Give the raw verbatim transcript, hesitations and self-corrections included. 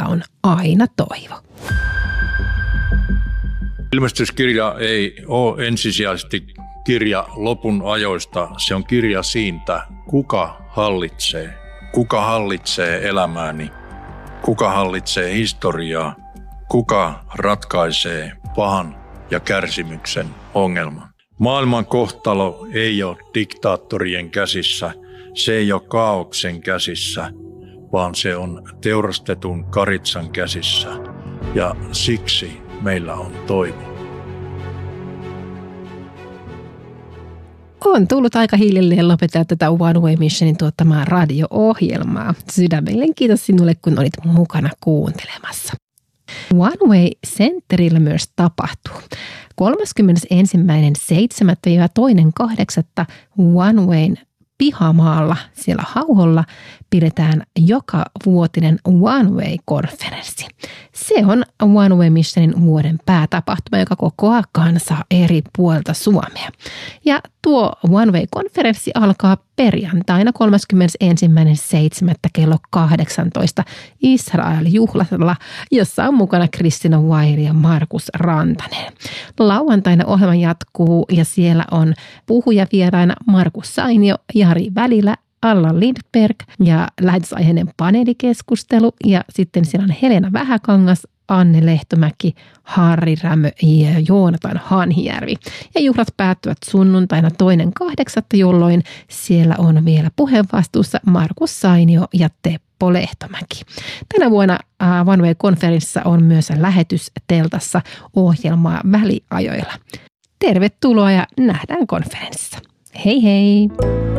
on aina toivo. Ilmestyskirja ei ole ensisijaisesti kirja lopun ajoista, se on kirja siitä, kuka hallitsee, kuka hallitsee elämääni, kuka hallitsee historiaa, kuka ratkaisee pahan ja kärsimyksen ongelman. Maailman kohtalo ei ole diktaattorien käsissä, se ei ole kaaoksen käsissä, vaan se on teurastetun karitsan käsissä ja siksi meillä on toivo. On tullut aika hiljalleen lopettaa tätä One Way Missionin tuottamaa radio-ohjelmaa. Sydämellinen kiitos sinulle, kun olit mukana kuuntelemassa. One Way Centerillä myös tapahtuu. kolmaskymmenesensimmäinen seitsemättä ja toinen kahdeksatta One Wayn pihamaalla siellä Hauholla pidetään joka vuotinen One Way-konferenssi. Se on One Way Missionin vuoden päätapahtuma, joka kokoaa kansaa eri puolta Suomea. Ja tuo One Way-konferenssi alkaa perjantaina kolmaskymmenesensimmäinen seitsemättä kello kahdeksantoista Israel-juhlalla, jossa on mukana Kristina Weir ja Markus Rantanen. Lauantaina ohjelma jatkuu ja siellä on puhujavieraina Markus Sainio, Jari Välilä, Alla Lindberg ja lähetysaiheinen paneelikeskustelu ja sitten siellä on Helena Vähäkangas, Anne Lehtomäki, Harri Rämö ja Joonatan Hanhijärvi. Ja juhlat päättyvät sunnuntaina toinen kahdeksatta, jolloin siellä on vielä puheenvastuussa Markus Sainio ja Teppo Lehtomäki. Tänä vuonna One Way-konferenssissa on myös lähetys teltassa ohjelmaa väliajoilla. Tervetuloa ja nähdään konferenssissa. Hei hei!